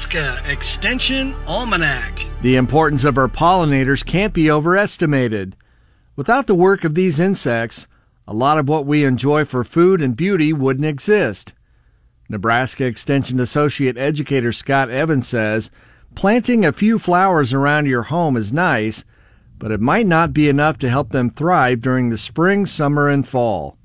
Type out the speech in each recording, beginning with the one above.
Nebraska Extension Almanac. The importance of our pollinators can't be overestimated. Without the work of these insects, a lot of what we enjoy for food and beauty wouldn't exist. Nebraska Extension Associate Educator Scott Evans says, planting a few flowers around your home is nice, but it might not be enough to help them thrive during the spring, summer, and fall.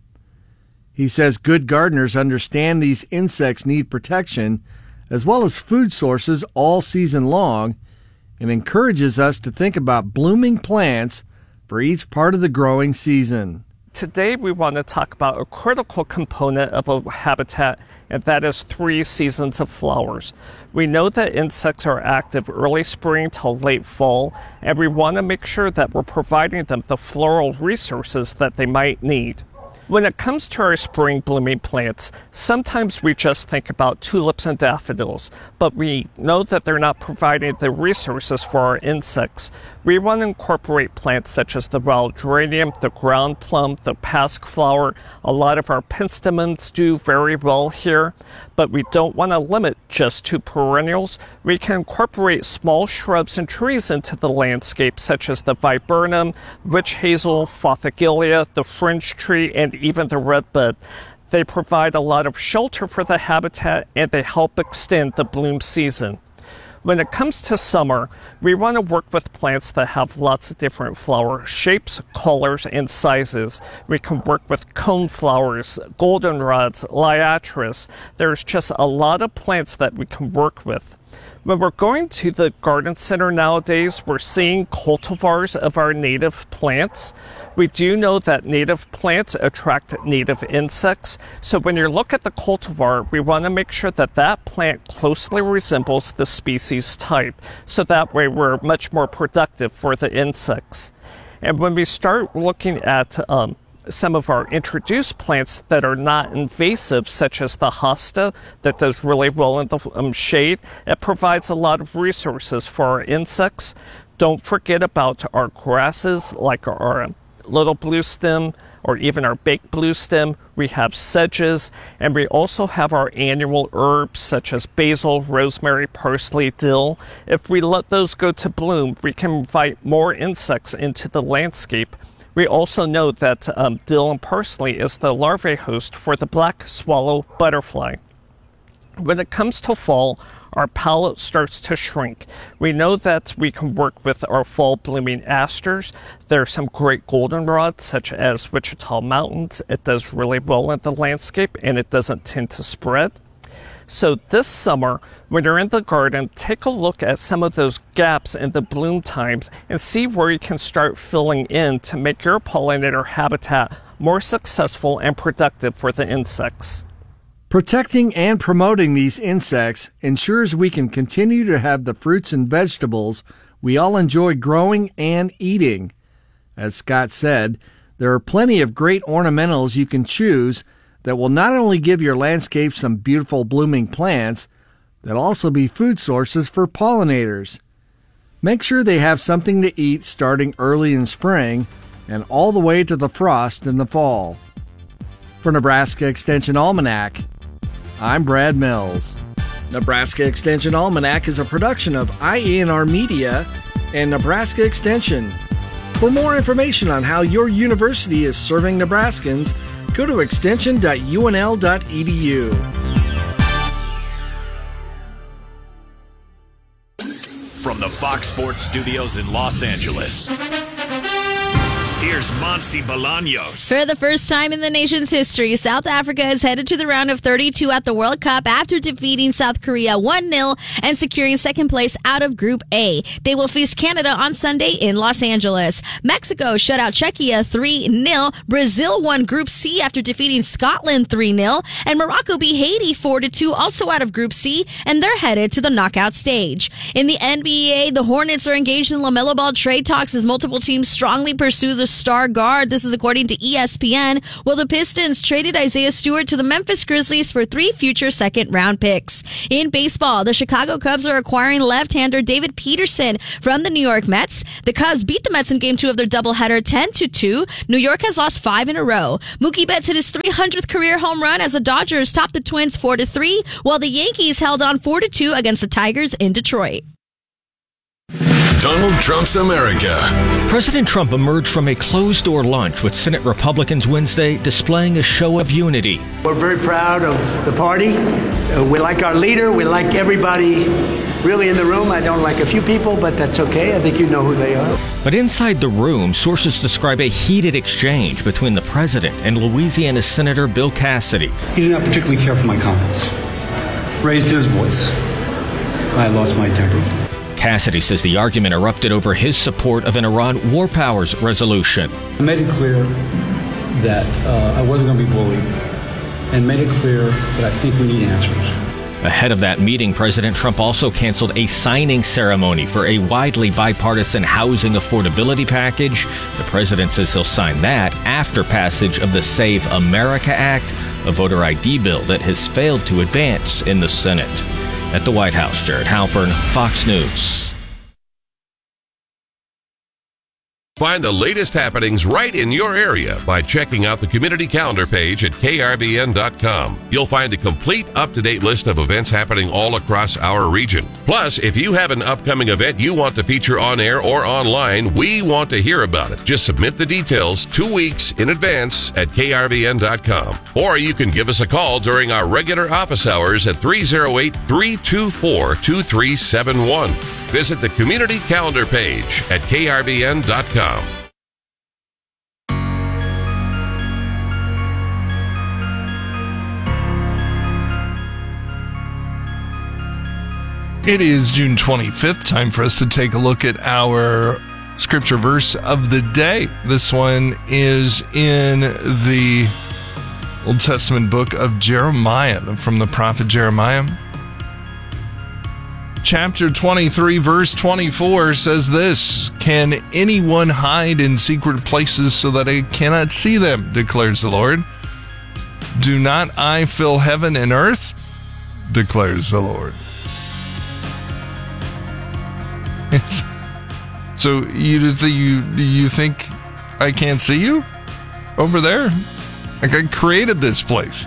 He says good gardeners understand these insects need protection as well as food sources all season long, and encourages us to think about blooming plants for each part of the growing season. Today we want to talk about a critical component of a habitat, and that is 3 seasons of flowers. We know that insects are active early spring till late fall, and we want to make sure that we're providing them the floral resources that they might need. When it comes to our spring blooming plants, sometimes we just think about tulips and daffodils, but we know that they're not providing the resources for our insects. We want to incorporate plants such as the wild geranium, the ground plum, the pasque flower. A lot of our penstemons do very well here, but we don't want to limit just to perennials. We can incorporate small shrubs and trees into the landscape, such as the viburnum, witch hazel, fothigilia, the fringe tree, and even the redbud. They provide a lot of shelter for the habitat, and they help extend the bloom season. When it comes to summer, we want to work with plants that have lots of different flower shapes, colors, and sizes. We can work with cone flowers, goldenrods, liatris. There's just a lot of plants that we can work with. When we're going to the garden center nowadays, we're seeing cultivars of our native plants. We do know that native plants attract native insects. So when you look at the cultivar, we want to make sure that that plant closely resembles the species type. So that way we're much more productive for the insects. And when we start looking at some of our introduced plants that are not invasive, such as the hosta, that does really well in the shade, it provides a lot of resources for our insects. Don't forget about our grasses, like our little blue stem, or even our baked blue stem. We have sedges, and we also have our annual herbs, such as basil, rosemary, parsley, dill. If we let those go to bloom, we can invite more insects into the landscape. We also know that dill and parsley is the larvae host for the black swallow butterfly. When it comes to fall, our palette starts to shrink. We know that we can work with our fall blooming asters. There are some great goldenrods, such as Wichita Mountains. It does really well in the landscape, and it doesn't tend to spread. So this summer, when you're in the garden, take a look at some of those gaps in the bloom times and see where you can start filling in to make your pollinator habitat more successful and productive for the insects. Protecting and promoting these insects ensures we can continue to have the fruits and vegetables we all enjoy growing and eating. As Scott said, there are plenty of great ornamentals you can choose that will not only give your landscape some beautiful blooming plants, they'll also be food sources for pollinators. Make sure they have something to eat starting early in spring and all the way to the frost in the fall. For Nebraska Extension Almanac, I'm Brad Mills. Nebraska Extension Almanac is a production of IANR Media and Nebraska Extension. For more information on how your university is serving Nebraskans, go to extension.unl.edu. From the Fox Sports Studios in Los Angeles, here's Monsi Bolaños. For the first time in the nation's history, South Africa is headed to the round of 32 at the World Cup after defeating South Korea 1-0 and securing second place out of Group A. They will face Canada on Sunday in Los Angeles. Mexico shut out Czechia 3-0. Brazil won Group C after defeating Scotland 3-0. And Morocco beat Haiti 4-2, also out of Group C, and they're headed to the knockout stage. In the NBA, the Hornets are engaged in LaMelo Ball trade talks as multiple teams strongly pursue the star guard. This is according to ESPN. Well, the Pistons traded Isaiah Stewart to the Memphis Grizzlies for 3 future second-round picks. In baseball, the Chicago Cubs are acquiring left-hander David Peterson from the New York Mets. The Cubs beat the Mets in Game 2 of their doubleheader 10-2. New York has lost 5 in a row. Mookie Betts hit his 300th career home run as the Dodgers topped the Twins 4-3, while the Yankees held on 4-2 against the Tigers in Detroit. Donald Trump's America. President Trump emerged from a closed-door lunch with Senate Republicans Wednesday, displaying a show of unity. We're very proud of the party. We like our leader. We like everybody really in the room. I don't like a few people, but that's okay. I think you know who they are. But inside the room, sources describe a heated exchange between the president and Louisiana Senator Bill Cassidy. He did not particularly care for my comments. Raised his voice. I lost my temper. Cassidy says the argument erupted over his support of an Iran war powers resolution. I made it clear that I wasn't going to be bullied, and made it clear that I think we need answers. Ahead of that meeting, President Trump also canceled a signing ceremony for a widely bipartisan housing affordability package. The president says he'll sign that after passage of the Save America Act, a voter ID bill that has failed to advance in the Senate. At the White House, Jared Halpern, Fox News. Find the latest happenings right in your area by checking out the community calendar page at krvn.com. You'll find a complete, up-to-date list of events happening all across our region. Plus, if you have an upcoming event you want to feature on air or online, we want to hear about it. Just submit the details 2 weeks in advance at krvn.com. Or you can give us a call during our regular office hours at 308-324-2371. Visit the community calendar page at krvn.com. It is June 25th. Time for us to take a look at our scripture verse of the day. This one is in the Old Testament book of Jeremiah, from the prophet Jeremiah. Chapter 23, verse 24 says this: "Can anyone hide in secret places so that I cannot see them, declares the Lord? Do not I fill heaven and earth, declares the Lord." So you think I can't see you over there? Like, I created this place.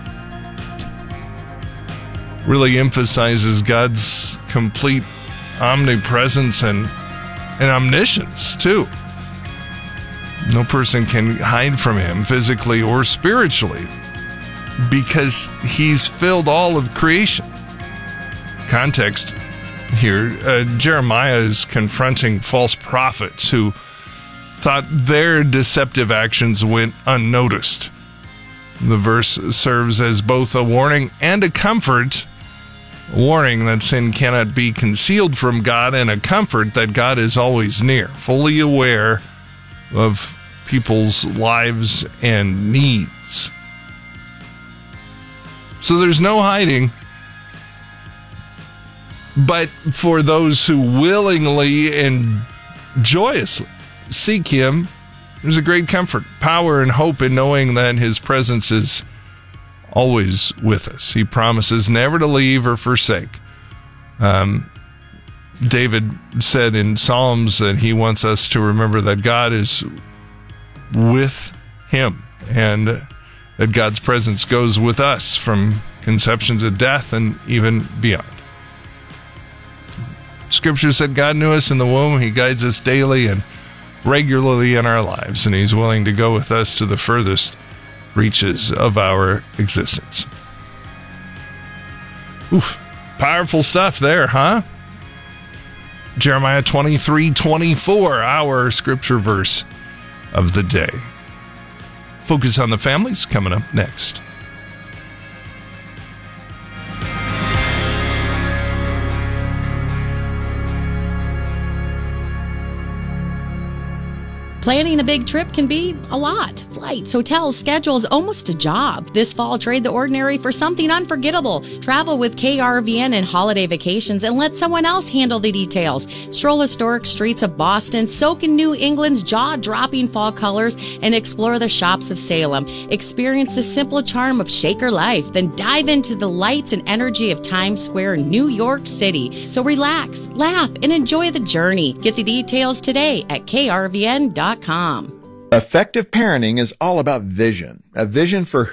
Really emphasizes God's complete omnipresence and omniscience, too. No person can hide from him physically or spiritually because he's filled all of creation. Context here, Jeremiah is confronting false prophets who thought their deceptive actions went unnoticed. The verse serves as both a warning and a comfort. A warning that sin cannot be concealed from God, and a comfort that God is always near, fully aware of people's lives and needs. So there's no hiding. But for those who willingly and joyously seek him, there's a great comfort, power, and hope in knowing that his presence is always with us. He promises never to leave or forsake. David said in Psalms that he wants us to remember that God is with him and that God's presence goes with us from conception to death and even beyond. Scripture said God knew us in the womb. He guides us daily and regularly in our lives, and he's willing to go with us to the furthest reaches of our existence. Oof, powerful stuff there, huh? Jeremiah 23:24, our scripture verse of the day. Focus on the Families coming up next. Planning a big trip can be a lot. Flights, hotels, schedules, almost a job. This fall, trade the ordinary for something unforgettable. Travel with KRVN and holiday vacations and let someone else handle the details. Stroll historic streets of Boston, soak in New England's jaw-dropping fall colors, and explore the shops of Salem. Experience the simple charm of Shaker life, then dive into the lights and energy of Times Square, New York City. So relax, laugh, and enjoy the journey. Get the details today at krvn.com. Effective parenting is all about vision, a vision for